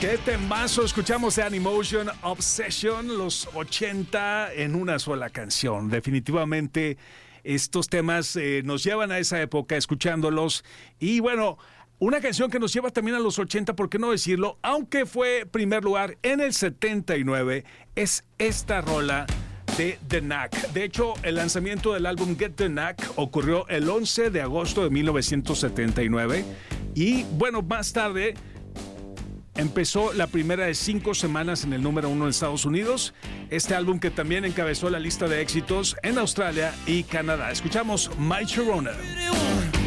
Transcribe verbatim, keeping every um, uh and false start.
Qué temazo escuchamos de Animotion Obsession, los ochenta en una sola canción. Definitivamente estos temas eh, nos llevan a esa época escuchándolos. Y bueno, una canción que nos lleva también a los ochenta, ¿por qué no decirlo? Aunque fue primer lugar en el setenta y nueve, es esta rola de The Knack. De hecho, el lanzamiento del álbum Get the Knack ocurrió el once de agosto de mil novecientos setenta y nueve. Y bueno, más tarde empezó la primera de cinco semanas en el número uno en Estados Unidos. Este álbum que también encabezó la lista de éxitos en Australia y Canadá. Escuchamos My Sharona.